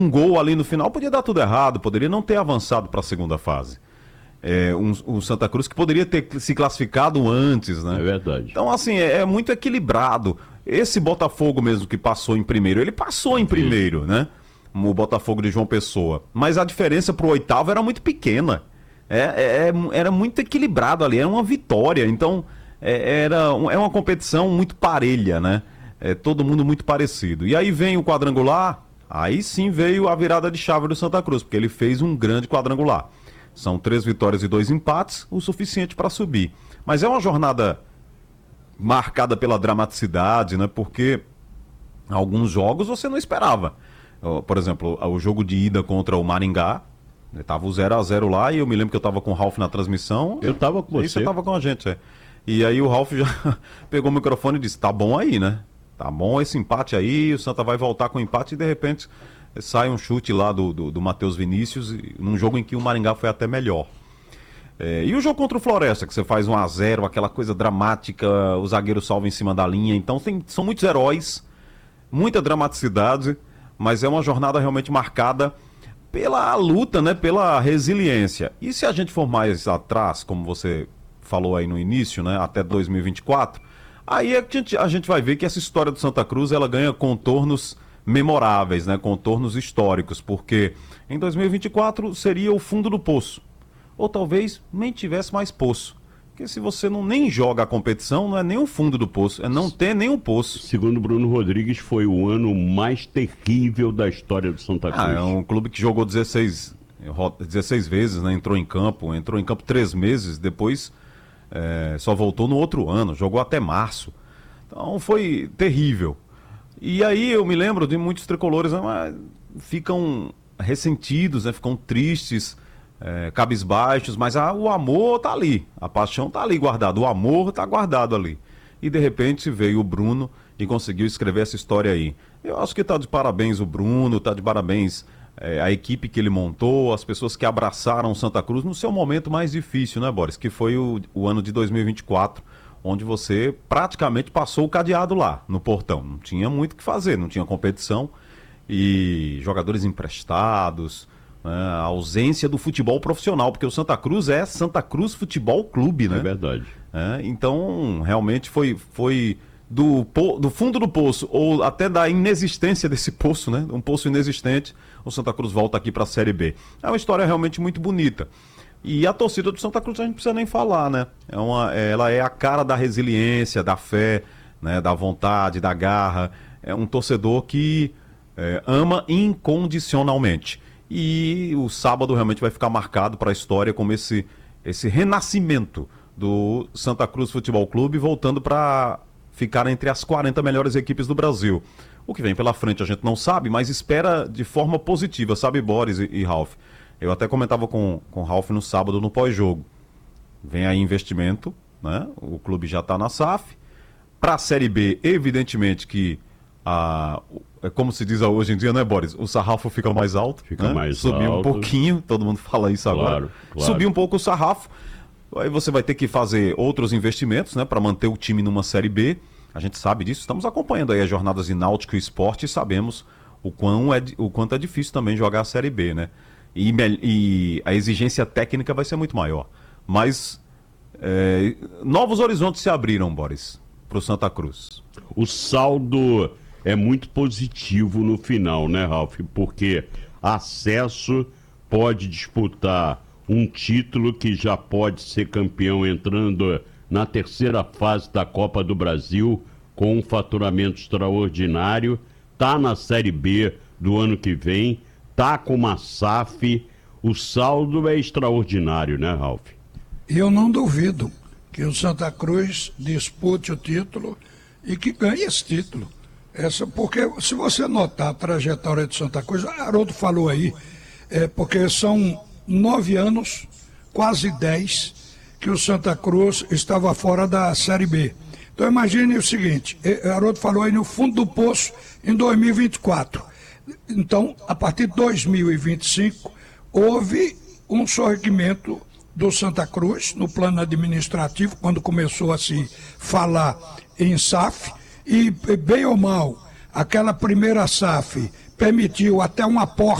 um gol ali no final podia dar tudo errado, poderia não ter avançado para a segunda fase. O Santa Cruz que poderia ter se classificado antes, né? É verdade. Então, assim, é muito equilibrado. Esse Botafogo mesmo que passou em primeiro, ele passou em primeiro, né? O Botafogo de João Pessoa. Mas a diferença pro oitavo era muito pequena. Era muito equilibrado ali, era uma vitória. Então, é uma competição muito parelha, né? Todo mundo muito parecido. E aí vem o quadrangular, aí sim veio a virada de chave do Santa Cruz, porque ele fez um grande quadrangular. São 3 vitórias e 2 empates, o suficiente para subir. Mas é uma jornada marcada pela dramaticidade, né? Porque alguns jogos você não esperava. Por exemplo, o jogo de ida contra o Maringá, tava o 0-0 lá e eu me lembro que eu tava com o Ralf na transmissão. Eu tava com você. E você tava com a gente, E aí o Ralf já pegou o microfone e disse, tá bom aí, né? Tá bom esse empate aí, o Santa vai voltar com o empate e de repente sai um chute lá do Matheus Vinícius, num jogo em que o Maringá foi até melhor. E o jogo contra o Floresta, que você faz 1-0, aquela coisa dramática, o zagueiro salva em cima da linha. Então são muitos heróis, muita dramaticidade, mas é uma jornada realmente marcada pela luta, né, pela resiliência. E se a gente for mais atrás, como você falou aí no início, né, até 2024, aí a gente vai ver que essa história do Santa Cruz ela ganha contornos memoráveis, né, contornos históricos, porque em 2024 seria o fundo do poço, ou talvez nem tivesse mais poço, porque se você nem joga a competição, não é nem o fundo do poço, é não ter nem um poço. Segundo Bruno Rodrigues, foi o ano mais terrível da história do Santa Cruz. É um clube que jogou 16 vezes, né, entrou em campo 3 meses, depois só voltou no outro ano, jogou até março, então foi terrível. E aí eu me lembro de muitos tricolores, né, ficam ressentidos, né, ficam tristes, cabisbaixos, mas o amor tá ali, a paixão tá ali guardado, o amor tá guardado ali. E de repente veio o Bruno e conseguiu escrever essa história aí. Eu acho que tá de parabéns o Bruno, tá de parabéns a equipe que ele montou, as pessoas que abraçaram o Santa Cruz no seu momento mais difícil, né, Boris? Que foi o ano de 2024, onde você praticamente passou o cadeado lá, no portão. Não tinha muito o que fazer, não tinha competição e jogadores emprestados, né, a ausência do futebol profissional, porque o Santa Cruz é Santa Cruz Futebol Clube, né? É verdade. Então, realmente foi do fundo do poço, ou até da inexistência desse poço, né? Um poço inexistente, o Santa Cruz volta aqui para a Série B. É uma história realmente muito bonita. E a torcida do Santa Cruz a gente não precisa nem falar, né? Ela é a cara da resiliência, da fé, né? Da vontade, da garra. É um torcedor que ama incondicionalmente. E o sábado realmente vai ficar marcado para a história como esse renascimento do Santa Cruz Futebol Clube, voltando para ficar entre as 40 melhores equipes do Brasil. O que vem pela frente a gente não sabe, mas espera de forma positiva, sabe, Boris e Ralf? Eu até comentava com o Ralf no sábado no pós-jogo. Vem aí investimento, né? O clube já está na SAF. Para a Série B, evidentemente que como se diz hoje em dia, né, Boris? O sarrafo fica mais alto. Fica, né? Mais Subir alto. um pouquinho, todo mundo fala isso agora. Claro. Subir um pouco o sarrafo. Aí você vai ter que fazer outros investimentos, né, para manter o time numa Série B. A gente sabe disso. Estamos acompanhando aí as jornadas de Náutico e Sport e sabemos o quanto é difícil também jogar a Série B, né? E a exigência técnica vai ser muito maior. Mas novos horizontes se abriram, Boris, para o Santa Cruz. O saldo é muito positivo no final, né, Ralf? Porque acesso, pode disputar um título que já pode ser campeão entrando na terceira fase da Copa do Brasil com um faturamento extraordinário, tá na Série B do ano que vem, tá com uma SAF, o saldo é extraordinário, né, Ralf? Eu não duvido que o Santa Cruz dispute o título e que ganhe esse título. Porque se você notar a trajetória de Santa Cruz, Haroldo falou aí, porque são 9 anos, quase 10, que o Santa Cruz estava fora da Série B. Então imagine o seguinte, Haroldo falou aí no fundo do poço em 2024. Então, a partir de 2025, houve um sorrimento do Santa Cruz no plano administrativo, quando começou a se falar em SAF, e bem ou mal, aquela primeira SAF permitiu até uma porta